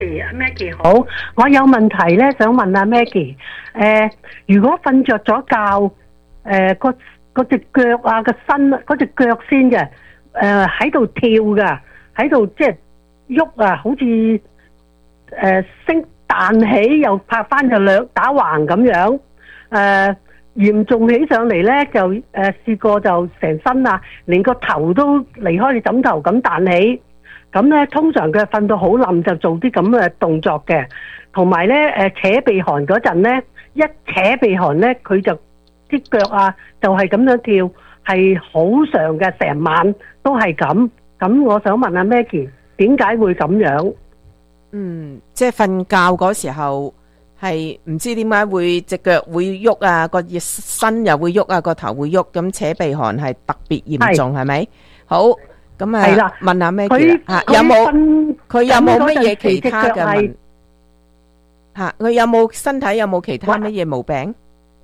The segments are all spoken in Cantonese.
Maggie 好，我有問題咧，想問阿 Maggie，如果瞓着咗覺，嗰隻腳啊個身，嗰隻腳先嘅，喺度跳噶，喺度即係喐啊，好似升彈起又拍翻就兩打橫咁樣，嚴重起上嚟咧就試過就成身啊，連個頭都離開你枕頭咁彈起。咁咧，通常佢瞓到好冧就做啲咁嘅動作嘅，同埋咧扯鼻鼾嗰陣咧，一扯鼻鼾咧，佢就啲腳啊就係咁樣跳，係好常嘅，成晚都係咁。咁我想問下 Maggie，點解會咁樣？ 即係瞓覺嗰時候係唔知點解會隻腳會喐啊，個身又會喐啊，個頭會喐，咁扯鼻鼾係特別嚴重，係咪？好。咁啊，問下咩嘢啦？佢有冇乜嘢其他嘅問？吓，佢有冇身體有冇其他乜嘢毛病？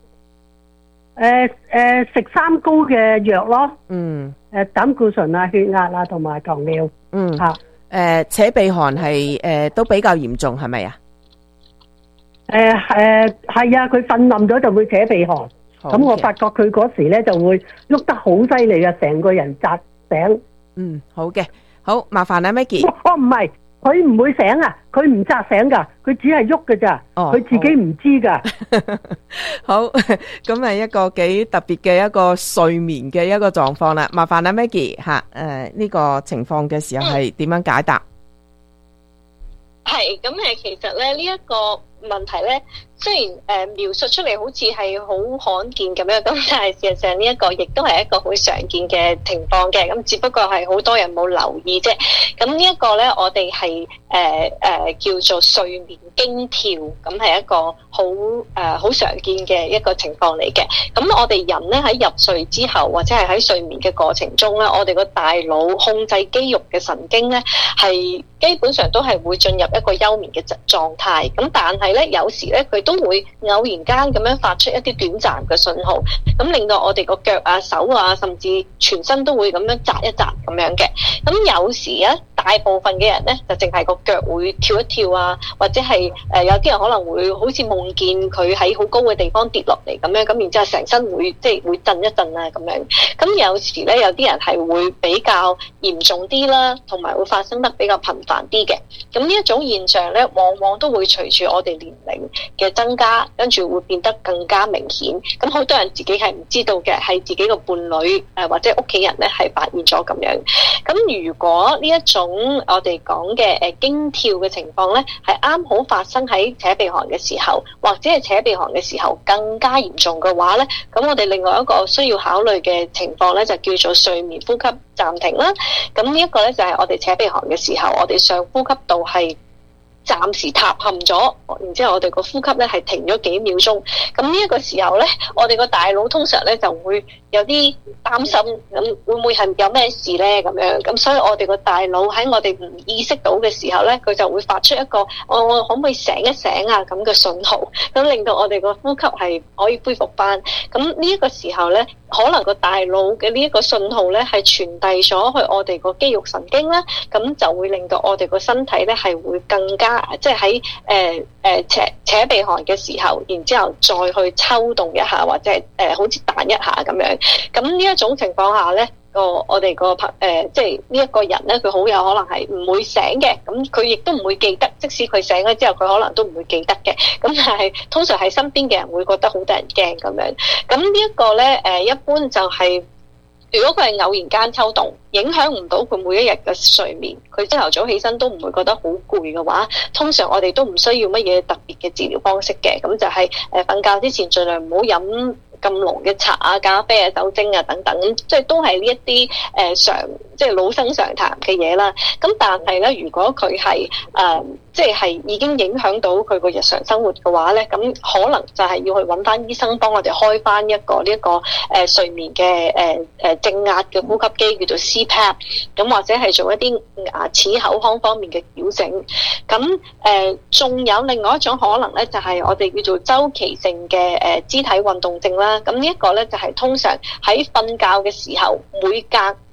食三高嘅藥咯。膽固醇啊、血壓啊同埋糖尿。 扯鼻鼾係都比較嚴重，係咪啊？ 係啊，佢瞓冧咗就會扯鼻鼾。咁我發覺佢嗰時咧就會喐得好犀利啊，成個人扎醒。 好嘅，好麻煩啊 Maggie。 唔係，佢唔會醒啊，佢唔扎醒噶，佢只係喐噶咋，佢自己唔知噶。 好，咁係一個幾特別嘅一個睡眠嘅一個狀況啦。麻煩啊 Maggie 吓，呢個情況嘅時候係點樣解答？ 係，咁其實咧呢一個問題咧，雖然描述出嚟好似係好罕見咁樣，咁但係事實上呢一個亦都係一個好常見嘅情況嘅，咁只不過係好多人冇留意啫。咁呢一個咧，我哋係叫做睡眠驚跳，咁係一個好常見嘅一個情況嚟嘅。咁我哋人咧喺入睡之後，或者係喺睡眠嘅過程中咧，我哋個大腦控制肌肉嘅神經咧，係基本上都係會進入一個休眠嘅狀態。咁但係咧，有時咧佢都會偶然間咁樣發出一啲短暫嘅信號，咁令到我哋個腳啊、手啊，甚至全身都會咁樣扎一扎咁樣嘅。咁有時咧，大部分嘅人咧就淨係個腳會跳一跳啊，或者係有啲人可能會好似夢見佢喺好高嘅地方跌落嚟咁樣，咁然之後成身會會震一震啊咁樣。咁有時咧，有啲人係會比較嚴重啲啦，同埋會發生得比較頻繁啲嘅。咁呢一種現象咧，往往都會隨住我哋年齡嘅增加，跟住會變得更加明顯。咁好多人自己係唔知道嘅，係自己個伴侶或者屋企人咧係發現咗咁樣。咁如果呢一種我哋講嘅驚跳嘅情況咧，係啱好發生喺扯鼻鼾嘅時候，或者係扯鼻鼾嘅時候更加嚴重嘅話咧，咁我哋另外一個需要考慮嘅情況咧，就叫做睡眠呼吸暫停啦。咁呢一個咧就係我哋扯鼻鼾嘅時候，我哋上呼吸道係暫時塌陷咗，然之後我哋個呼吸咧係停咗幾秒鐘。咁呢一個時候咧，我哋個大腦通常咧就會有啲擔心，咁會唔會係有咩事咧咁樣？咁所以我哋個大腦喺我哋唔意識到嘅時候咧，佢就會發出一個我可唔可以醒一醒啊咁嘅信號，咁令到我哋個呼吸係可以恢復翻。咁呢一個時候咧，可能個大腦嘅呢一個信號咧係傳遞咗去我哋個肌肉神經啦，咁就會令到我哋個身體咧係會更加即係喺扯鼻鼾嘅時候，然之後再去抽動一下，或者係好似彈一下咁樣。咁呢一種情況下咧，我哋即係呢一個人咧，佢好有可能係唔會醒嘅。咁佢亦都唔會記得，即使佢醒咗之後，佢可能都唔會記得嘅。咁但係通常係身邊嘅人會覺得好得人驚咁樣。咁呢一個咧，一般就係如果佢係偶然間抽動，影響唔到佢每一日嘅睡眠，佢朝頭早起身都唔會覺得好攰嘅話，通常我哋都唔需要乜嘢特別嘅治療方式嘅。咁就係瞓覺之前盡量唔好飲咁濃嘅茶啊、咖啡啊、酒精啊等等，即係都係呢一啲即係老生常談嘅嘢啦。咁但係咧，如果佢係即係已經影響到佢個日常生活嘅話咧，咁可能就係要去揾翻醫生幫我哋開翻一個呢一個睡眠嘅正壓嘅呼吸機，叫做 CPAP， 咁或者係做一啲牙齒口腔方面嘅矯正。咁仲有另外一種可能咧，就係我哋叫做周期性嘅肢體運動症啦。咁呢一個咧就係通常喺瞓覺嘅時候，每隔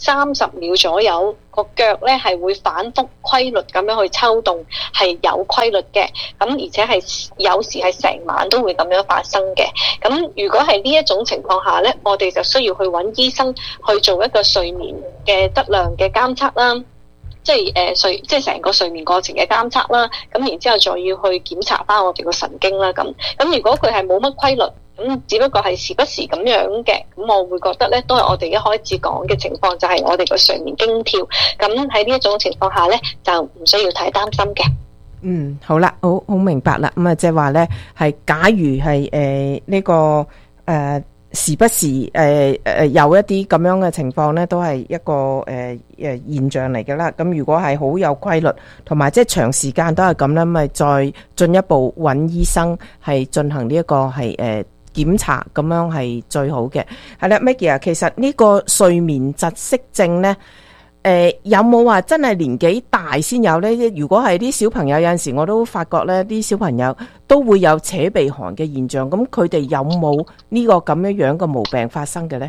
30秒左右，個腳咧係會反覆規律咁樣去抽動，係有規律嘅。咁而且係有時係成晚都會咁樣發生嘅。咁如果係呢一種情況下咧，我哋就需要去揾醫生去做一個睡眠嘅質量嘅監測啦。即係成個睡眠過程嘅監測啦，咁然之後再要去檢查翻我哋個神經啦，咁如果佢係冇乜規律，咁只不過係時不時咁樣嘅，咁我會覺得咧都係我哋一開始講嘅情況，就係我哋個睡眠經跳，咁喺呢一種情況下咧就唔需要太擔心嘅。 好啦，好明白啦，咁即係話咧係假如係呢個時不時有一啲咁樣嘅情況咧，都係一個現象嚟嘅啦。咁如果係好有規律，同埋即係長時間都係咁咧，咪再進一步揾醫生係進行呢一個係檢查，咁樣係最好嘅。係啦，Maggie 啊，其實呢個睡眠窒息症咧，有冇話真係年紀大先有呢？如果係啲小朋友，有陣時我都發覺呢啲小朋友都會有扯鼻鼾嘅現象。咁佢哋有冇呢個咁樣嘅毛病發生嘅呢？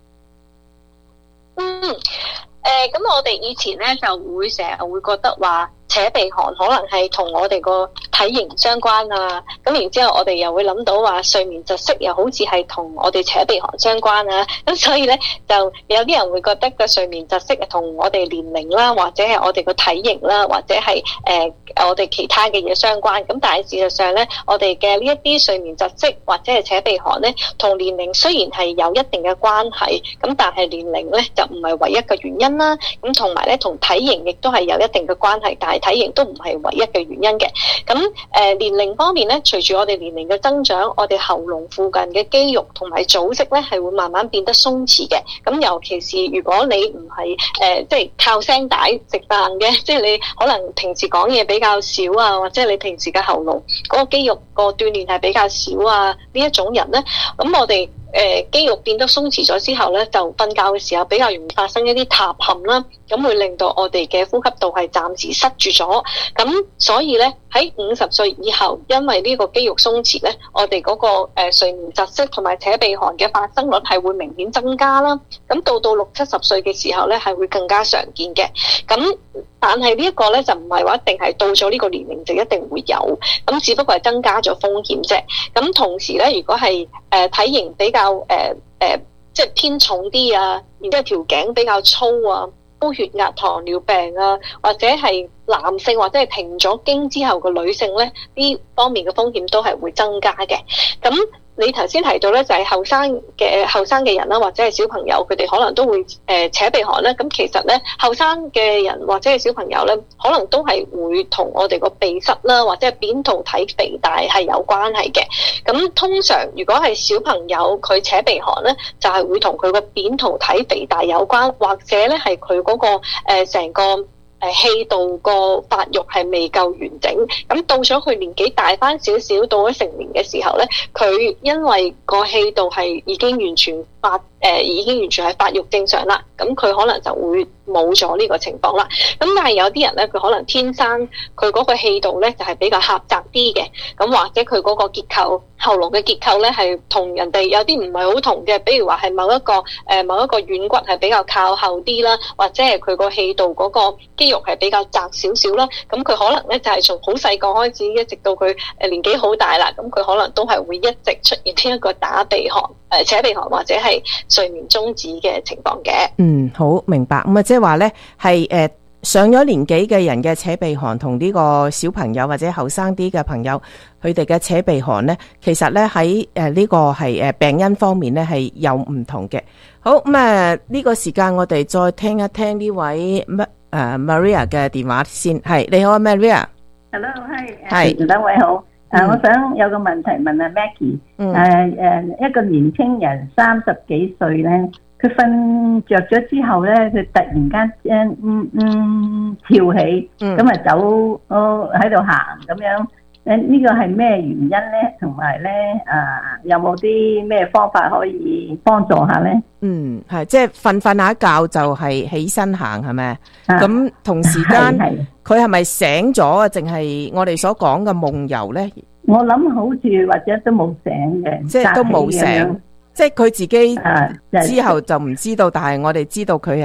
咁我哋以前呢就會成日會覺得話扯鼻鼾可能係同我哋個體型相關啊，咁然之後我哋又會諗到話睡眠窒息又好似係同我哋扯鼻鼾相關啊，咁所以咧就有啲人會覺得個睡眠窒息同我哋年齡啦，或者係我哋個體型啦，或者係我哋其他嘅嘢相關。咁但係事實上咧，我哋嘅呢一啲睡眠窒息或者係扯鼻鼾咧，同年齡雖然係有一定嘅關係，咁但係年齡咧就唔係唯一嘅原因啦。咁同埋咧同體型亦都係有一定嘅關係，但係體型都唔係唯一嘅原因嘅。咁年齡方面咧，隨住我哋年齡嘅增長，我哋喉嚨附近嘅肌肉同埋組織咧係會慢慢變得鬆弛嘅。咁尤其是如果你唔係即係靠聲帶食飯嘅，即係你可能平時講嘢比較少啊，或者你平時嘅喉嚨嗰個肌肉個鍛鍊係比較少啊，呢一種人咧，咁我哋肌肉變得鬆弛咗之後咧，就瞓覺嘅時候比較容易發生一啲塌陷啦，咁會令到我哋嘅呼吸道係暫時塞住咗。咁所以咧喺50歲以後，因為呢個肌肉鬆弛咧，我哋嗰個睡眠窒息同埋扯鼻鼾嘅發生率係會明顯增加啦。咁到60-70歲嘅時候咧，係會更加常見嘅。咁但係呢一個咧就唔係話一定係到咗呢個年齡就一定會有，咁只不過係增加咗風險啫。咁同時咧，如果係體型比較即係偏重啲啊，然之後條頸比較粗啊，高血壓、糖尿病啊，或者係男性或者係停咗經之後嘅女性咧，呢方面嘅風險都係會增加嘅。咁你頭先提到咧，就係後生嘅人啦，或者係小朋友，佢哋可能都會扯鼻鼾咧。咁其實咧，後生嘅人或者係小朋友咧，可能都係會同我哋個鼻塞啦，或者係扁桃體肥大係有關係嘅。咁通常如果係小朋友佢扯鼻鼾咧，就係會同佢個扁桃體肥大有關，或者咧係佢嗰個成個氣道個發育係未夠完整，咁到咗佢年紀大翻少少，到咗成年嘅時候咧，佢因為個氣道係已經完全係發育正常啦，咁佢可能就會冇咗呢個情況啦。咁但係有啲人咧，佢可能天生佢嗰個氣道咧就係比較狹窄啲嘅，咁或者佢嗰個結構喉嚨嘅結構咧係同人哋有啲唔係好同嘅，比如話係某一個軟骨係比較靠後啲啦，或者係佢個氣道嗰個肌肉係比較窄少少啦，咁佢可能咧就係從好細個開始，一直到佢年紀好大啦，咁佢可能都係會一直出現呢一個打鼻鼾、扯鼻鼾或者係睡眠中止嘅情況嘅。 好明白。咁啊，即係話咧係上咗年紀嘅人嘅扯鼻鼾同呢個小朋友或者後生啲嘅朋友佢哋嘅扯鼻鼾咧，其實咧喺呢個係病因方面咧係有唔同嘅。好，咁呢個時間我哋再聽一聽呢位Maria 嘅電話先。係，你好啊 Maria。Hello， 係，兩位好。我想有個問題問阿 Maggie。一個年輕人30幾歲咧，佢瞓着咗之後咧，佢突然間跳起，咁啊走喺度行咁樣。呢個係咩原因咧？同埋咧有冇啲咩方法可以幫助下咧？ 係即係瞓下覺就係起身行係咪？咁同時間佢係咪醒咗啊？淨係我哋所講嘅夢遊咧？ 我諗好似或者都冇醒嘅， 即係都冇醒，即係佢自己之後就唔知道，但係我哋知道佢係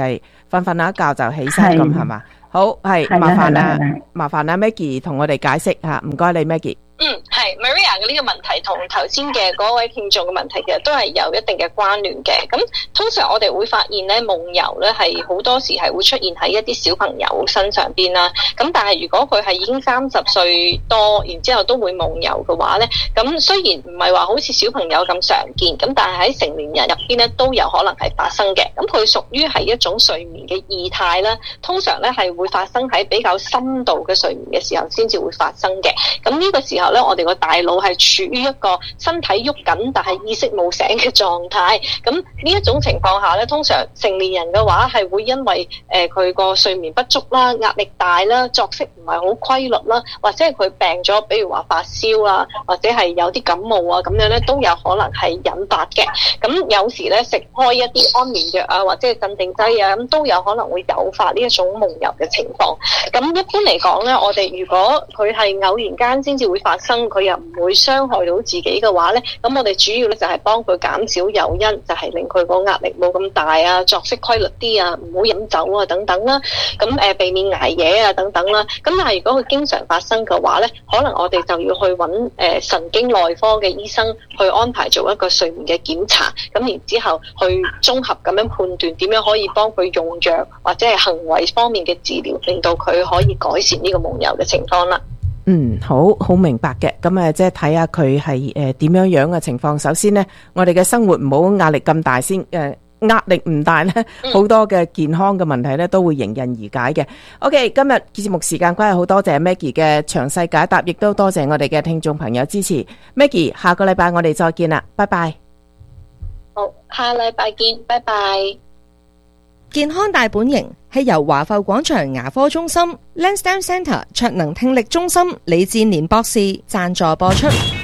瞓瞓下覺就起身咁係嘛？好，係麻煩啊 Maggie 同我哋解釋吓，唔該你 Maggie。 係 Maria 嘅呢個問題同頭先嘅嗰位聽眾嘅問題其實都係有一定嘅關聯嘅。咁通常我哋會發現咧，夢遊咧係好多時係會出現喺一啲小朋友身上邊啦。咁但係如果佢係已經30歲多，然之後都會夢遊嘅話咧，咁雖然唔係話好似小朋友咁常見，咁但係喺成年人入邊咧都有可能係發生嘅。咁佢屬於係一種睡眠嘅異態啦。通常咧係會發生喺比較深度嘅睡眠嘅時候先至會發生嘅。咁呢個時候咧，我哋個大腦係處於一個身體喐緊，但係意識冇醒嘅狀態。咁呢一種情況下咧，通常成年人嘅話係會因為佢個睡眠不足啦、壓力大啦、作息唔係好規律啦，或者係佢病咗，比如話發燒啊，或者係有啲感冒啊咁樣咧，都有可能係引發嘅。咁有時咧食開一啲安眠藥啊，或者係鎮定劑啊，咁都有可能會誘發呢一種夢遊嘅情況。咁一般嚟講咧，我哋如果佢係偶然間先至會發生，佢又唔會傷害到自己嘅話咧，咁我哋主要咧就係幫佢減少誘因，就係令佢個壓力冇咁大啊，作息規律啲啊，唔好飲酒啊等等啦。咁避免捱夜啊等等啦。咁但係如果佢經常發生嘅話咧，可能我哋就要去揾神經內科嘅醫生去安排做一個睡眠嘅檢查，咁然之後去綜合咁樣判斷點樣可以幫佢用藥或者係行為方面嘅治療，令到佢可以改善呢個夢遊嘅情況啦。 好明白嘅。咁即係睇下佢係點樣嘅情況。首先呢，我哋嘅生活唔好壓力咁大先，壓力唔大呢，好多嘅健康嘅問題呢都會迎刃而解嘅。OK， 今日節目時間關係，好多謝 Maggie 嘅詳細解答，亦都多謝我哋嘅聽眾朋友支持。Maggie， 下個禮拜我哋再見啦，拜拜。 好，下禮拜見，拜拜。 健康大本營係由華埠廣場牙科中心 Lansdowne Centre 卓能聽力中心李志年博士贊助播出。